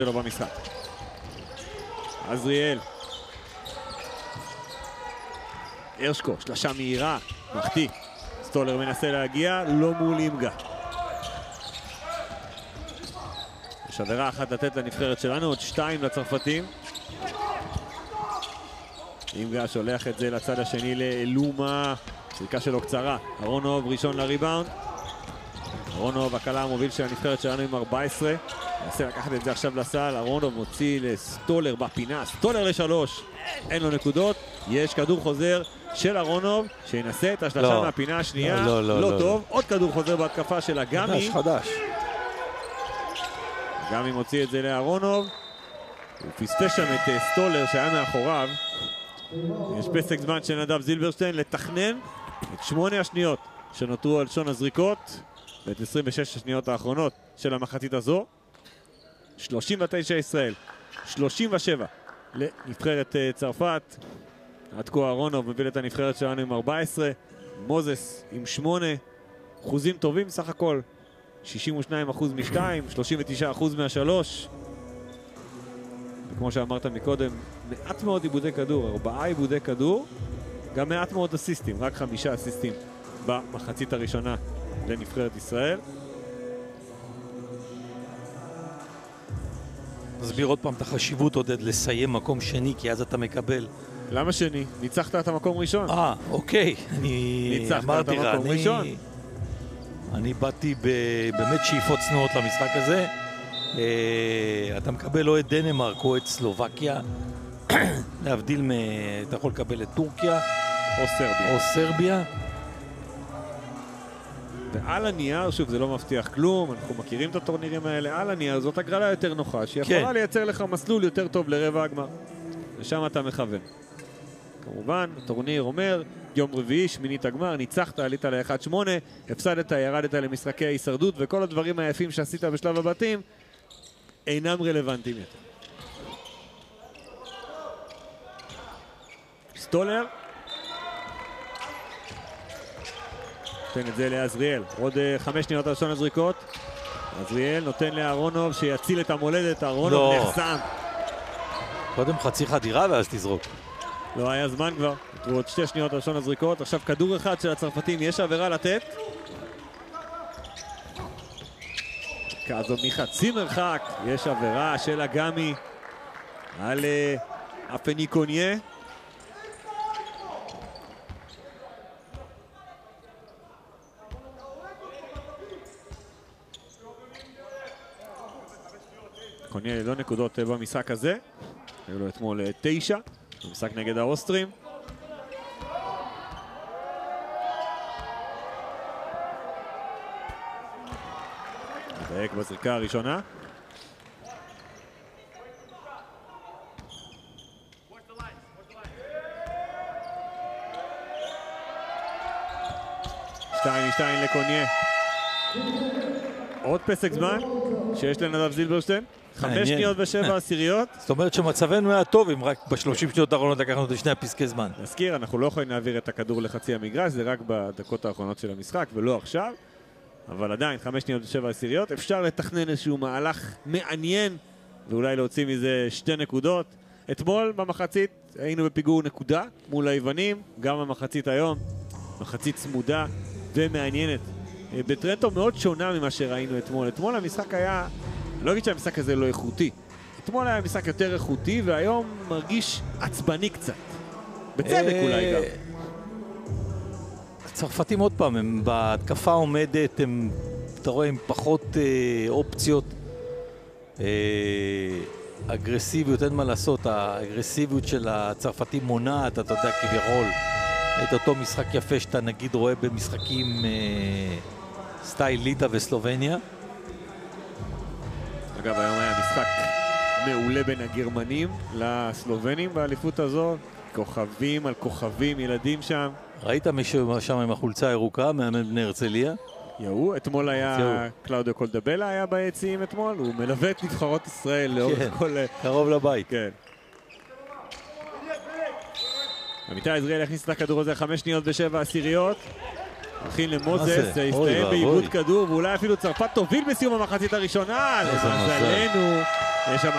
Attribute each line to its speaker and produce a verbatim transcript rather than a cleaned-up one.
Speaker 1: שלו במשחק. עזריאל. הרשקו, שלשה מהירה, מחטיא. סטולר מנסה להגיע, לא מול אימגה. יש עבירה אחת לתת לנבחרת שלנו, עוד שתיים לצרפתים. אימגה שולח את זה לצד השני לאלומה, שריקה שלו קצרה. ארונוב ראשון לריבאונד. ארונוב הקלה המוביל של הנבחרת שלנו עם ארבע עשרה. ננסה לקחת את זה עכשיו לסל, ארונוב מוציא לסטולר בפינה, סטולר לשלוש, אין לו נקודות, יש כדור חוזר של ארונוב שינסה את השלשה לא. מהפינה השנייה, לא, לא, לא, לא טוב, לא. עוד כדור חוזר בהתקפה של הגמי.
Speaker 2: חדש, חדש.
Speaker 1: הגמי מוציא את זה לארונוב, הוא פספס שם את סטולר שהיה מאחוריו. יש פסק זמן של נדב זילברשטיין לתכנן את שמונה השניות שנותרו על שון הזריקות ואת עשרים ושש השניות האחרונות של המחצית הזו. שלושים ותשע ישראל, שלושים ושבע לנבחרת צרפת. עד כה ארונוב מוביל את הנבחרת שלנו עם ארבע עשרה, מוזס עם שמונה, אחוזים טובים סך הכל, שישים ושניים אחוז משתיים, שלושים ותשעה אחוז מהשלוש. וכמו שאמרת מקודם, מעט מאוד עיבודי כדור, ארבעה עיבודי כדור, גם מעט מאוד אסיסטים, רק חמישה אסיסטים במחצית הראשונה לנבחרת ישראל.
Speaker 2: נסביר עוד פעם את החשיבות, עודד, לסיים מקום שני, כי אז אתה מקבל.
Speaker 1: למה שני? ניצחת את המקום ראשון.
Speaker 2: אה, אוקיי. אני אמרתי רע, אני... אני באתי באמת שאיפות צנועות למשחק הזה. אתה מקבל או את דנמרק או את סלובקיה. להבדיל מ... אתה יכול לקבל את טורקיה.
Speaker 1: או סרביה.
Speaker 2: או סרביה.
Speaker 1: ועל הנייר, שוב, זה לא מבטיח כלום, אנחנו מכירים את הטורנירים האלה, על הנייר זאת הגרלה יותר נוחה, שיכולה כן. לייצר לך מסלול יותר טוב לרבע הגמר. ושם אתה מכוון. כמובן, הטורניר אומר, יום רביעי, שמינית הגמר, ניצחת, עלית ל-אחת שמונה, הפסדת, ירדת למשחקי ההישרדות, וכל הדברים היפים שעשית בשלב הבתים, אינם רלוונטיים יותר. סטולר. נותן את זה לעזריאל, עוד חמש שניות על שון הזריקות. עזריאל נותן לארונוב שיציל את המולדת, ארונוב לא. נחסם.
Speaker 2: קודם חצי חדירה ואז תזרוק.
Speaker 1: לא היה זמן כבר, נותרו עוד שתי שניות על שון הזריקות, עכשיו כדור אחד של הצרפתים, יש עבירה לתת. כזו מחצי מרחק, יש עבירה של הגמי על אפניקוניה. קוניה ללא נקודות במשחק הזה, היו לו אתמול תשע, במשחק נגד האוסטרים. מדייק בזריקה הראשונה. שתיים משתיים לקוניה. עוד פסק זמן שיש לנדב זילברשטיין. חמש שניות ושבע עשיריות.
Speaker 2: זאת אומרת שמצבנו היה טוב אם רק בשלושים שניות האחרונות לקחנו את שני הפסקי זמן.
Speaker 1: נזכיר, אנחנו לא יכולים להעביר את הכדור לחצי המגרש, זה רק בדקות האחרונות של המשחק ולא עכשיו. אבל עדיין, חמש שניות ושבע עשיריות. אפשר לתכנן איזשהו מהלך מעניין ואולי להוציא מזה שתי נקודות. אתמול במחצית היינו בפיגור נקודה מול היוונים, גם במחצית היום. מחצית צמודה ומעניינת. בטרנטו מאוד שונה ממה שראינו אתמול. אתמול המשחק היה... אני לא אגיד שהמשחק הזה לא איכותי. אתמול היה משחק יותר איכותי, והיום מרגיש עצבני קצת. בצדק אולי גם.
Speaker 2: הצרפתים עוד פעם, הם בהתקפה עומדת, הם, אתה רואה, עם פחות אופציות. אגרסיביות, אין מה לעשות. האגרסיביות של הצרפתים מונעת, אתה יודע, כביכול, את אותו משחק יפה שאתה נגיד רואה במשחקים סטייל ליטא וסלובניה.
Speaker 1: אגב, היום היה משחק מעולה בין הגרמנים לסלובנים באליפות הזו. כוכבים על כוכבים, ילדים שם.
Speaker 2: ראית מישהו שם עם החולצה הירוקה, מאמן בני הרצליה?
Speaker 1: יאו, אתמול היה קלאודיו קולדבלה היה ביציעים אתמול, הוא מלווה את נבחרות ישראל לאורך כל...
Speaker 2: קרוב לבית.
Speaker 1: כן. עמיתי עזריאל הכניס את הכדור הזה חמש שניות ושבע עשיריות. הכין למוזס, זה הסתיים בעיבוד כדור, ואולי אפילו צרפת תוביל בסיום המחצית הראשונה. למזלנו, יש שם